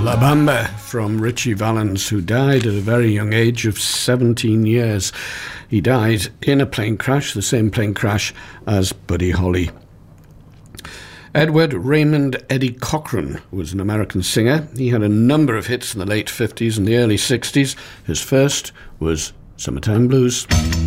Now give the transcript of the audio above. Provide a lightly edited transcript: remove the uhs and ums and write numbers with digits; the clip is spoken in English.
La Bamba from Richie Valens, who died at a very young age of 17 years. He died in a plane crash, the same plane crash as Buddy Holly. Edward Raymond Eddie Cochran was an American singer. He had a number of hits in the late 50s and the early 60s. His first was Summertime Blues.